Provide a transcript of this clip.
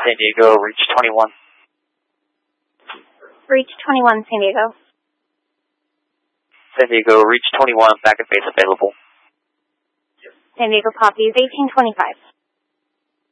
San Diego, reach 21. Reach 21, San Diego. San Diego, reach 21, back and base available. San Diego copies 1825.